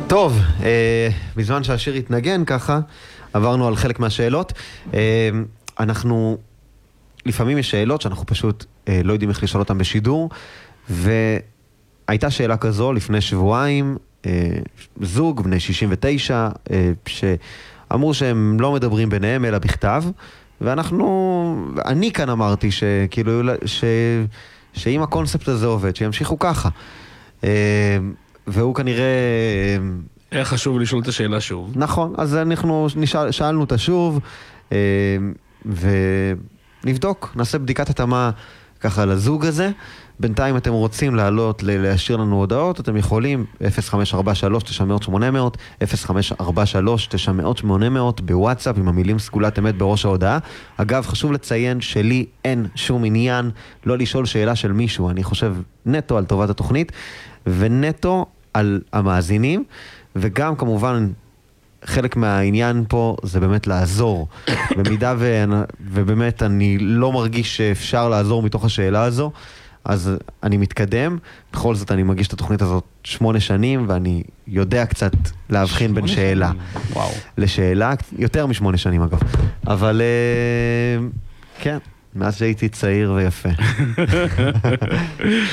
טוב, בזמן שהשיר התנגן ככה, עברנו על חלק מהשאלות. אנחנו, לפעמים יש שאלות שאנחנו פשוט לא יודעים איך לשאול אותן בשידור, והייתה שאלה כזו לפני שבועיים, זוג בני 69, שאמרו שהם לא מדברים ביניהם אלא בכתב, אני כאן אמרתי שכאילו, שאם הקונספט הזה עובד, שימשיכו ככה. והוא כנראה... היה חשוב לשאול את השאלה שוב. נכון, אז אנחנו שאלנו אותה שוב, ונבדוק, נעשה בדיקת התאמה ככה לזוג הזה. בינתיים אתם רוצים לעלות, להשאיר לנו הודעות, אתם יכולים 0543-900-800, 0543-900-800 בוואטסאפ עם המילים סגולת אמת בראש ההודעה. אגב, חשוב לציין שלי אין שום עניין לא לשאול שאלה של מישהו, אני חושב נטו על טובת התוכנית, ונטו על המאזינים, וגם כמובן חלק מהעניין פה זה באמת לעזור. במידה ובאמת אני לא מרגיש שאפשר לעזור מתוך השאלה הזו, אז אני מתקדם. בכל זאת אני מגיש את התוכנית הזאת 8 שנים, ואני יודע קצת להבחין בין שאלה לשאלה, יותר מ8 שנים אגב. אבל כן, מאז שהייתי צעיר ויפה.